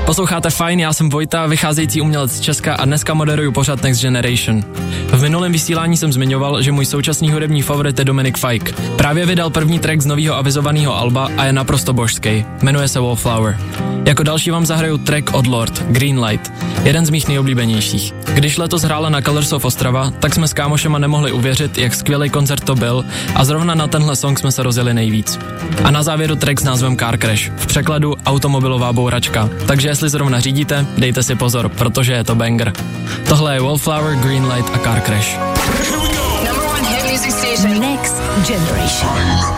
Posloucháte Fajn, já jsem Vojta, vycházející umělec z Česka a dneska moderuju pořad Next Generation. V minulém vysílání jsem zmiňoval, že můj současný hudební favorit je Dominic Fike. Právě vydal první track z nového avizovaného alba a je naprosto božský. Jmenuje se Wallflower. Jako další vám zahraju track od Lord, Greenlight, jeden z mých nejoblíbenějších. Když letos hrála na Colors of Ostrava, tak jsme s kámošema nemohli uvěřit, jak skvělý koncert to byl a zrovna na tenhle song jsme se rozjeli nejvíc. A na závěru track s názvem Car Crash, v překladu automobilová bouračka. Takže jestli zrovna řídíte, dejte si pozor, protože je to banger. Tohle je Wallflower, Greenlight a Car Crash. Next Generation.